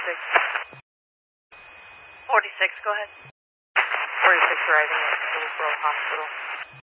46, go ahead. 46 arriving at Hillsborough Hospital.